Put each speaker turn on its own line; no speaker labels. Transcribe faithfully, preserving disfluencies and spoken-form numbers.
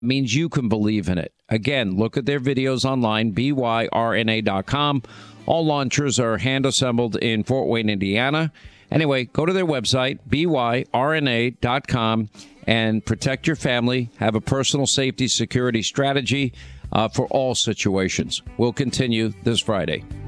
means you can believe in it. Again, look at their videos online, B Y R N A dot com. All launchers are hand-assembled in Fort Wayne, Indiana. Anyway, go to their website, B Y R N A dot com, and protect your family. Have a personal safety security strategy uh, for all situations. We'll continue this Friday.